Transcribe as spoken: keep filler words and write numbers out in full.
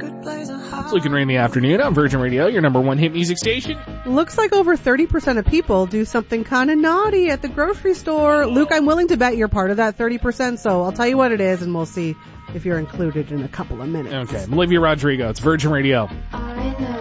It's Luke and Ray in the afternoon on Virgin Radio, your number one hit music station. Looks like over thirty percent of people do something kind of naughty at the grocery store. Luke, I'm willing to bet you're part of that thirty percent, so I'll tell you what it is and we'll see if you're included in a couple of minutes. Okay, Olivia Rodrigo, it's Virgin Radio. I know